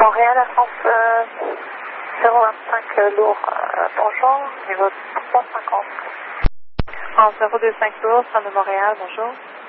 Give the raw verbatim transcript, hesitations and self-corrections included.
Montréal, à France euh, zéro vingt-cinq euh, lourd, euh, bonjour, niveau trois cent cinquante. France zéro deux cinq lourd, centre de Montréal, bonjour.